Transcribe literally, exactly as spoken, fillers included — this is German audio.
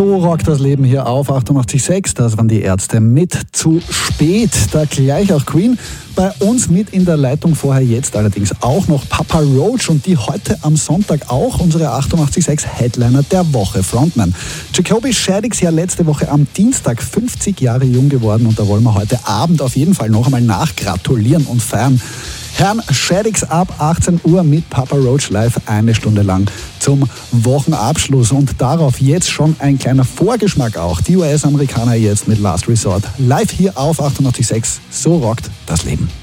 So rockt das Leben hier auf achtundachtzig Komma sechs. Das waren die Ärzte mit Zu spät. Da gleich auch Queen. Bei uns mit in der Leitung vorher jetzt allerdings auch noch Papa Roach und die heute am Sonntag auch unsere achtundachtzig Komma sechs Headliner der Woche, Frontman. Jacoby Shaddix ja letzte Woche am Dienstag fünfzig Jahre jung geworden und da wollen wir heute Abend auf jeden Fall noch einmal nachgratulieren und feiern. Herrn Shaddix ab achtzehn Uhr mit Papa Roach live eine Stunde lang zum Wochenabschluss und darauf jetzt schon ein kleiner Vorgeschmack auch. Die U S-Amerikaner jetzt mit Last Resort live hier auf achtundachtzig Komma sechs. So rockt das Leben.